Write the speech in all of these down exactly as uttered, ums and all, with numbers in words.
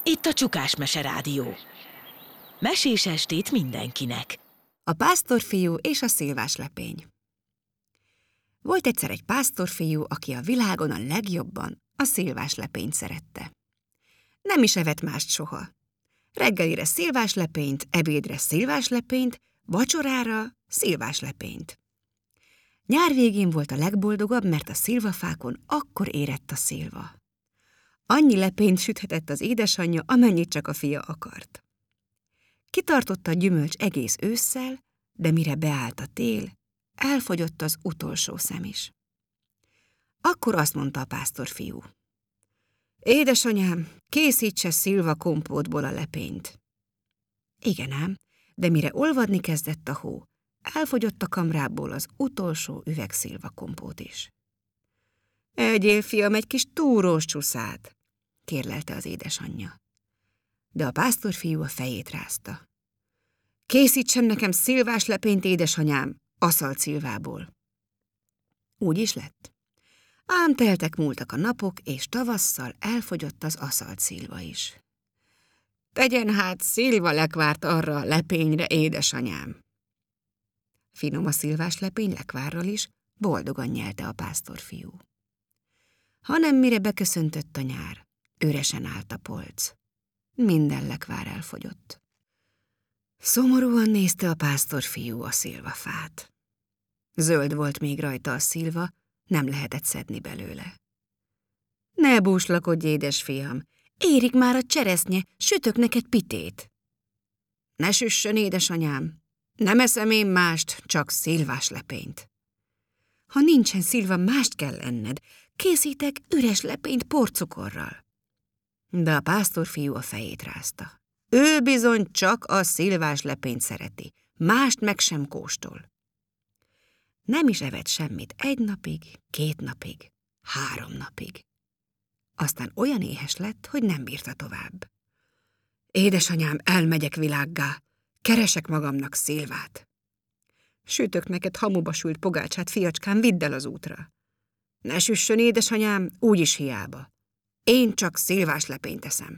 Itt a Csukás Mese Rádió. Mesés estét mindenkinek. A pásztorfiú és a szilváslepény. Volt egyszer egy pásztorfiú, aki a világon a legjobban a szilváslepényt szerette. Nem is evett mást soha. Reggelire szilváslepényt, ebédre szilváslepényt, vacsorára szilváslepényt. Nyár végén volt a legboldogabb, mert a szilvafákon akkor érett a szilva. Annyi lepényt süthetett az édesanyja, amennyit csak a fia akart. Kitartott a gyümölcs egész ősszel, de mire beállt a tél, elfogyott az utolsó szem is. Akkor azt mondta a pásztorfiú: Édesanyám, készítse szilva kompótból a lepényt. Igen ám, de mire olvadni kezdett a hó, elfogyott a kamrából az utolsó üveg szilva kompót is. Egyél, fiam, egy kis túrós csuszát, kérlelte az édesanyja. De a pásztorfiú a fejét rázta. Készítsen nekem szilváslepényt, édesanyám, aszalt szilvából. Úgy is lett. Ám teltek múltak a napok, és tavasszal elfogyott az aszalt szilva is. Tegyen hát szilvalekvárt arra a lepényre, édesanyám. Finom a szilváslepény lekvárral is, boldogan nyelte a pásztorfiú. Hanem mire beköszöntött a nyár, üresen állt a polc. Minden lekvár elfogyott. Szomorúan nézte a pásztorfiú a szilvafát. Zöld volt még rajta a szilva, nem lehetett szedni belőle. Ne búslakodj, édesfiam, érik már a cseresznye, sütök neked pitét. Ne süssön, édesanyám, nem eszem én mást, csak szilváslepényt. Ha nincsen szilva, mást kell enned, készítek üres lepényt porcukorral. De a pásztorfiú a fejét rázta. Ő bizony csak a szilváslepényt szereti, mást meg sem kóstol. Nem is evett semmit egy napig, két napig, három napig. Aztán olyan éhes lett, hogy nem bírta tovább. Édesanyám, elmegyek világgá, keresek magamnak szilvát. Sütök neked hamuba sült pogácsát, fiacskám, vidd el az útra. Ne süssön, édesanyám, úgyis hiába. Én csak szilváslepényt eszem.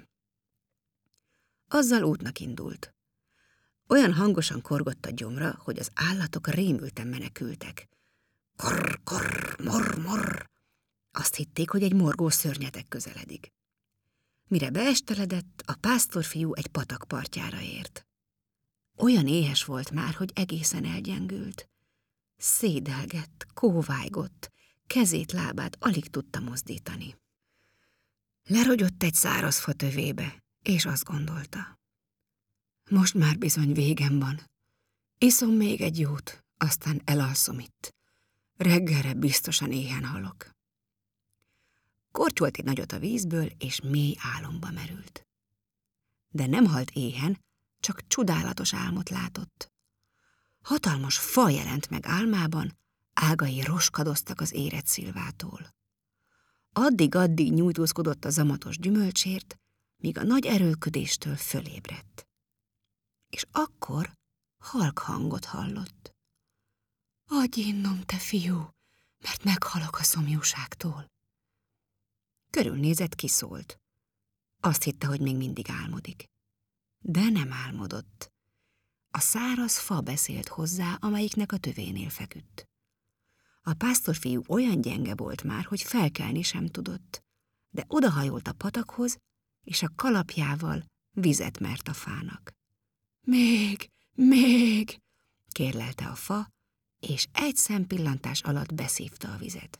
Azzal útnak indult. Olyan hangosan korgott a gyomra, hogy az állatok rémülten menekültek. Korr, korr, morr, morr. Azt hitték, hogy egy morgó szörnyetek közeledik. Mire beesteledett, a pásztorfiú egy patak partjára ért. Olyan éhes volt már, hogy egészen elgyengült. Szédelgett, kóvájgott, kezét, lábát alig tudta mozdítani. Lerogyott egy száraz fa tövébe, és azt gondolta. Most már bizony végem van. Iszom még egy jót, aztán elalszom itt. Reggelre biztosan éhen halok. Kortyolt egy nagyot a vízből, és mély álomba merült. De nem halt éhen, csak csodálatos álmot látott. Hatalmas fa jelent meg álmában, ágai roskadoztak az érett szilvától. Addig-addig nyújtózkodott a zamatos gyümölcsért, míg a nagy erőlködéstől fölébredt. És akkor halk hangot hallott. Adj innom, te fiú, mert meghalok a szomjúságtól. Körülnézett, kiszólt. Azt hitte, hogy még mindig álmodik. De nem álmodott. A száraz fa beszélt hozzá, amelyiknek a tövénél feküdt. A pásztorfiú olyan gyenge volt már, hogy felkelni sem tudott, de odahajolt a patakhoz, és a kalapjával vizet mert a fának. Még, még, kérlelte a fa, és egy szempillantás alatt beszívta a vizet.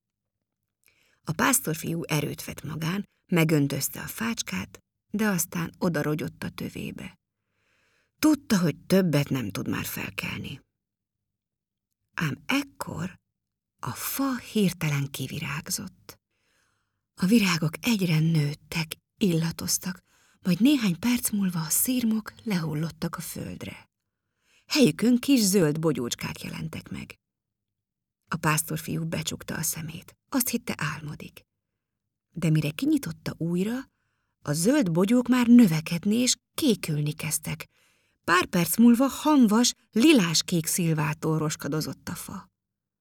A pásztorfiú erőt vett magán, megöntözte a fácskát, de aztán odarogyott a tövébe. Tudta, hogy többet nem tud már felkelni. Ám ekkor a fa hirtelen kivirágzott. A virágok egyre nőttek, illatoztak, majd néhány perc múlva a szirmok lehullottak a földre. Helyükön kis zöld bogyócskák jelentek meg. A pásztorfiú becsukta a szemét, azt hitte álmodik. De mire kinyitotta újra, a zöld bogyók már növekedni és kékülni kezdtek. Pár perc múlva hamvas, lilás-kék szilvától roskadozott a fa.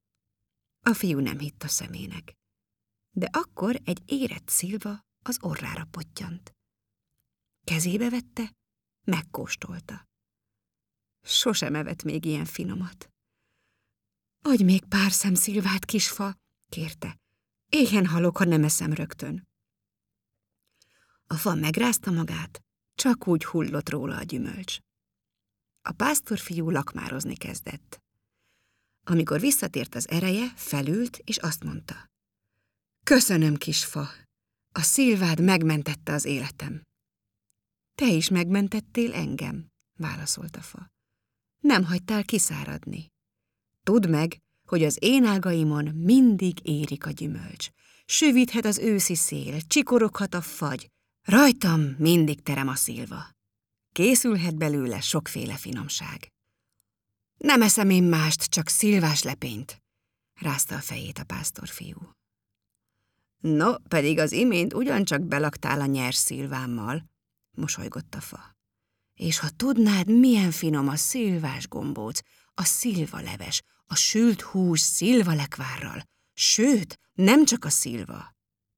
A fiú nem hitt a szemének. De akkor egy érett szilva az orrára pottyant. Kezébe vette, megkóstolta. Sosem evett még ilyen finomat. Adj még pár szem szilvát, kisfa, kérte. Éhen halok, ha nem eszem rögtön. A fa megrázta magát, csak úgy hullott róla a gyümölcs. A pásztorfiú lakmározni kezdett. Amikor visszatért az ereje, felült, és azt mondta. Köszönöm, kisfa, a szilvád megmentette az életem. Te is megmentettél engem, válaszolt a fa. Nem hagytál kiszáradni. Tudd meg, hogy az én ágaimon mindig érik a gyümölcs. Sűvíthet az őszi szél, csikoroghat a fagy, rajtam mindig terem a szilva. Készülhet belőle sokféle finomság. Nem eszem én mást, csak szilvás lepényt, rázta a fejét a pásztorfiú. No, pedig az imént ugyancsak belaktál a nyers szilvámmal, mosolygott a fa. És ha tudnád, milyen finom a szilvás gombóc, a szilvaleves, a sült hús szilvalekvárral, sőt, nem csak a szilva.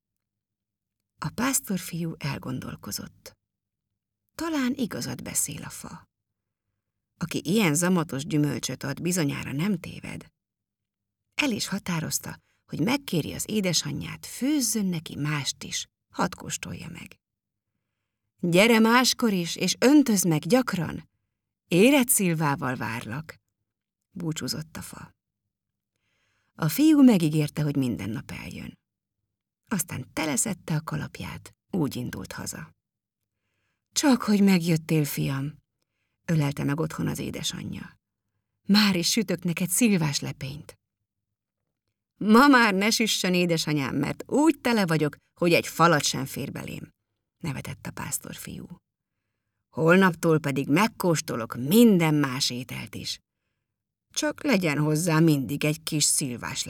A pásztorfiú elgondolkozott. Talán igazat beszél a fa. Aki ilyen zamatos gyümölcsöt ad, bizonyára nem téved. El is határozta, hogy megkéri az édesanyját, főzzön neki mást is, hadd kóstolja meg. Gyere máskor is, és öntözd meg gyakran, érett szilvával várlak, búcsúzott a fa. A fiú megígérte, hogy minden nap eljön. Aztán teleszedte a kalapját, úgy indult haza. Csak hogy megjöttél, fiam, ölelte meg otthon az édesanyja. Már is sütök neked szilvás lepényt. Ma már ne süssön, édesanyám, mert úgy tele vagyok, hogy egy falat sem fér belém, nevetett a pásztorfiú. Holnaptól pedig megkóstolok minden más ételt is. Csak legyen hozzá mindig egy kis szilvás